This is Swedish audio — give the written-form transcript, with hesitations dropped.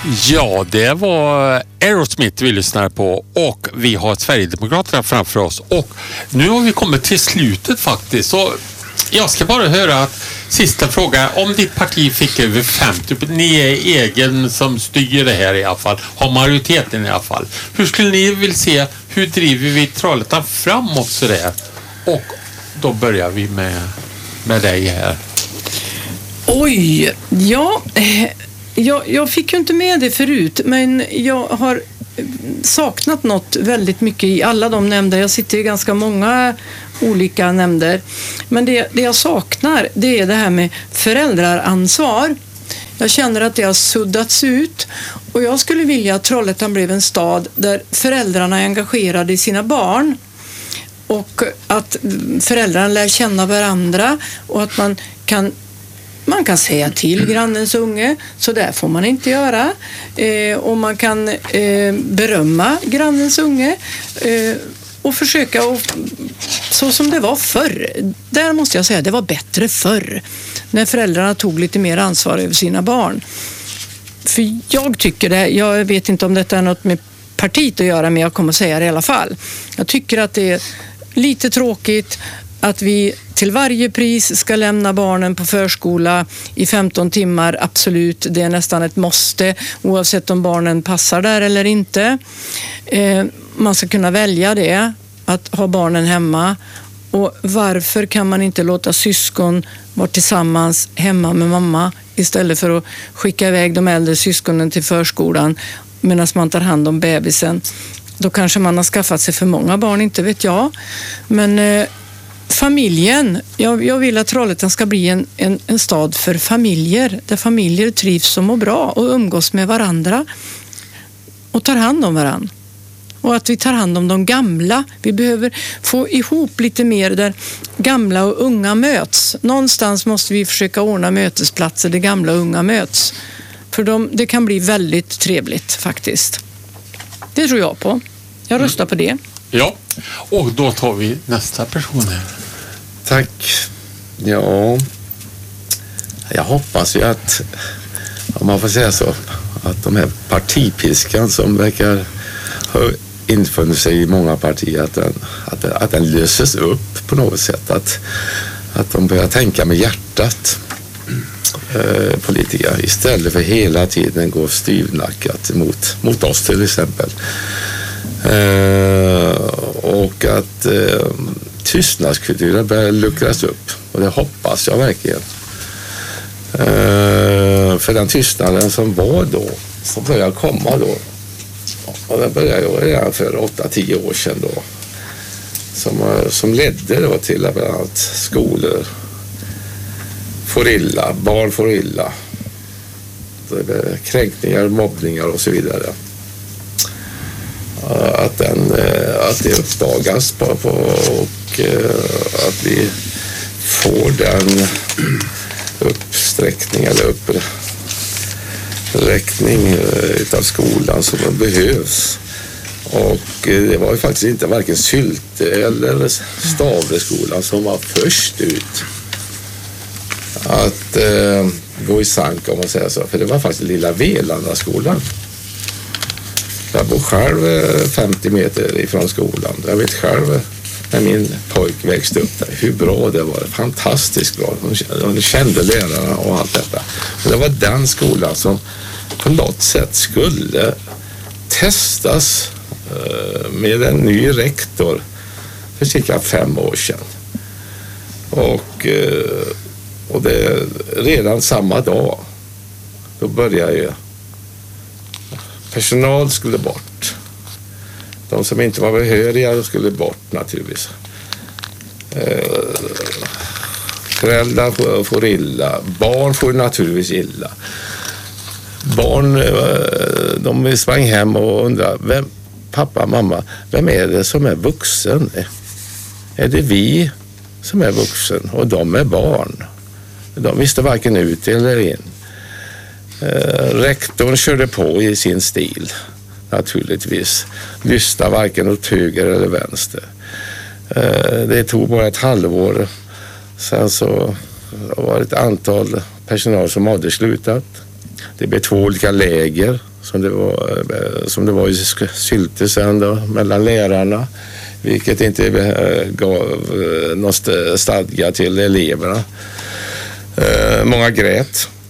Ja, det var Aerosmith vi lyssnar på och vi har Sverigedemokraterna framför oss. Och nu har vi kommit till slutet faktiskt. Så jag ska bara höra att sista fråga. Om ditt parti fick över 50, ni är egen som styr det här i alla fall, har majoriteten i alla fall. Hur skulle ni vilja se, hur driver vi Trollhättan framåt så där? Och då börjar vi med dig här. Oj, ja... Jag fick ju inte med det förut, men jag har saknat något väldigt mycket i alla de nämnder. Jag sitter i ganska många olika nämnder. Men det jag saknar, det är det här med föräldraransvar. Jag känner att det har suddats ut och jag skulle vilja att Trollhättan blev en stad där föräldrarna är engagerade i sina barn. Och att föräldrarna lär känna varandra och att man kan säga till grannens unge, så där får man inte göra. Och man kan berömma grannens unge och försöka, så som det var förr. Där måste jag säga, det var bättre förr. När föräldrarna tog lite mer ansvar över sina barn. För jag tycker det, jag vet inte om detta är något med partiet att göra, men jag kommer att säga det i alla fall. Jag tycker att det är lite tråkigt att vi till varje pris ska lämna barnen på förskola i 15 timmar, absolut. Det är nästan ett måste, oavsett om barnen passar där eller inte. Man ska kunna välja det, att ha barnen hemma. Och varför kan man inte låta syskon vara tillsammans hemma med mamma istället för att skicka iväg de äldre syskonen till förskolan medan man tar hand om bebisen? Då kanske man har skaffat sig för många barn, inte vet jag. Men familjen, jag vill att Trollhättan ska bli en stad för familjer, där familjer trivs och mår bra och umgås med varandra och tar hand om varandra. Och att vi tar hand om de gamla. Vi behöver få ihop lite mer där gamla och unga möts. Någonstans måste vi försöka ordna mötesplatser där gamla och unga möts. För det kan bli väldigt trevligt faktiskt. Det tror jag på. Jag röstar på det. Ja, och då tar vi nästa person här. Tack. Ja, jag hoppas ju att, om man får säga så, att de här partipiskan som verkar ha infunnit sig i många partier, att den löses upp på något sätt. Att de börjar tänka med hjärtat, politiker, istället för hela tiden gå styvnackat mot oss till exempel. Och att tystnadskulturen börjar luckras upp, och det hoppas jag verkligen. För den tystnaden som var då, som började komma då, och den började ju redan för 8-10 år sedan då, som ledde då till att bland annat skolor får illa, barn får illa, kränkningar, mobbningar och så vidare. Att det uppdagas och att vi får den uppsträckning eller uppräckning utav skolan som behövs. Och det var ju faktiskt inte varken Sylte eller Stavreskolan som var först ut att gå i sank, om man säger så. För det var faktiskt lilla Velandaskolan. Jag bor själv 50 meter ifrån skolan. Jag vet själv när min pojk växte upp där hur bra det var. Fantastiskt bra. De kände lärarna och allt detta. Men det var den skolan som på något sätt skulle testas med en ny rektor för cirka 5 år sedan. Och det redan samma dag då började ju personal skulle bort. De som inte var behöriga skulle bort naturligtvis. Föräldrar får illa. Barn får naturligtvis illa. Barn, de sprang hem och undrade, pappa, mamma, vem är det som är vuxen? Är det vi som är vuxen och de är barn? De visste varken ut eller in. Rektorn körde på i sin stil, naturligtvis. Lyssnade varken åt höger eller vänster. Det tog bara ett halvår. Sen så var det ett antal personal som hade slutat. Det blev 2 olika läger som det var i Sylte sen då, mellan lärarna, vilket inte gav någon stadga till eleverna. Många grät.